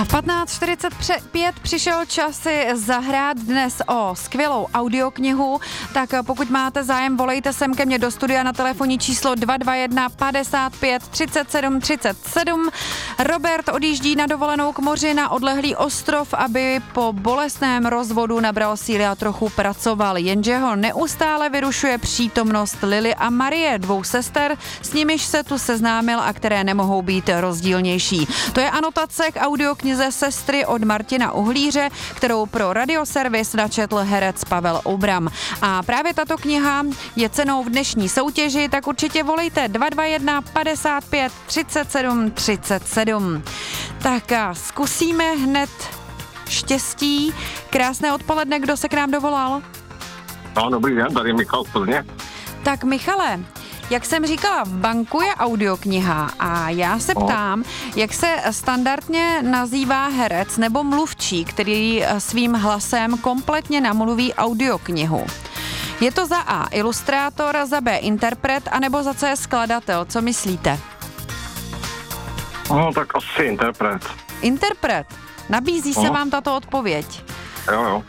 A v 15:45 přišel čas si zahrát dnes o skvělou audioknihu, tak pokud máte zájem, volejte sem ke mně do studia na telefonní číslo 221 55 37 37. Robert odjíždí na dovolenou k moři na odlehlý ostrov, aby po bolestném rozvodu nabral síly a trochu pracoval, jenže ho neustále vyrušuje přítomnost Lily a Marie, dvou sester, s nimiž se tu seznámil a které nemohou být rozdílnější. To je anotace k audioknize Sestry od Martina Uhlíře, kterou pro Radioservis načetl herec Pavel Oubram. A právě tato kniha je cenou v dnešní soutěži, tak určitě volejte 221 55 37 37. Tak a zkusíme hned štěstí. Krásné odpoledne, kdo se k nám dovolal? No, dobrý den, tady Michal z Plzně. Tak Michale, jak jsem říkala, v banku je audiokniha a já se ptám, jak se standardně nazývá herec nebo mluvčí, který svým hlasem kompletně namluví audioknihu. Je to za A ilustrátor, za B interpret, anebo za C skladatel, co myslíte? No, tak asi interpret. Interpret. Nabízí se vám tato odpověď? Jo.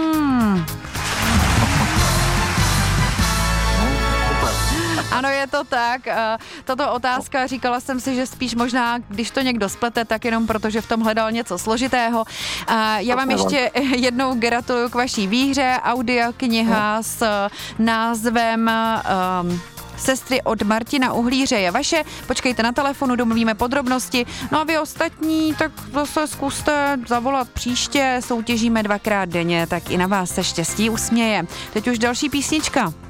Ano, je to tak. Tato otázka, říkala jsem si, že spíš možná, když to někdo splete, tak jenom protože v tom hledal něco složitého. Já vám ještě jednou gratuluju k vaší výhře. Audiokniha s názvem Sestry od Martina Uhlíře je vaše. Počkejte na telefonu, domluvíme podrobnosti. No a vy ostatní, tak zase zkuste zavolat příště. Soutěžíme 2krát denně, tak i na vás se štěstí usměje. Teď už další písnička.